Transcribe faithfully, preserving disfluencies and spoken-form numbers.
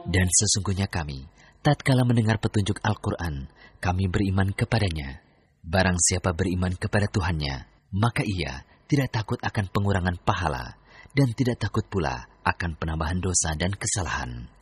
Dan sesungguhnya kami, tatkala mendengar petunjuk Al-Quran, kami beriman kepadanya. Barang siapa beriman kepada Tuhannya, maka ia tidak takut akan pengurangan pahala dan tidak takut pula akan penambahan dosa dan kesalahan.